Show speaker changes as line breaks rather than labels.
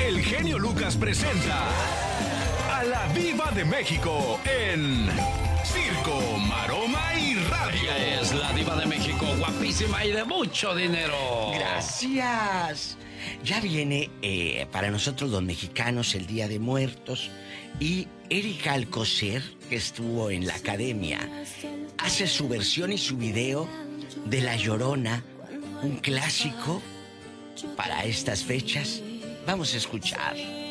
el genio Lucas presenta a la Diva de México en Circo, Maroma y Radio.
Ella es la Diva de México, guapísima y de mucho dinero.
Gracias. Ya viene para nosotros los mexicanos el Día de Muertos y Erika Alcocer, que estuvo en la academia, hace su versión y su video de La Llorona, un clásico para estas fechas. Vamos a escuchar.